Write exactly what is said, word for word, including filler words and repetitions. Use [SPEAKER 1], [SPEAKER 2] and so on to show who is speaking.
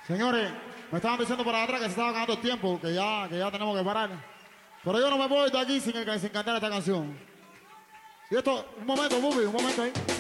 [SPEAKER 1] Señores, me estaban diciendo por atrás que se estaba acabando el tiempo, que ya, que ya tenemos que parar. Pero yo no me voy de aquí sin, sin cantar esta canción. Y esto, un momento, Bubi, un momento ahí.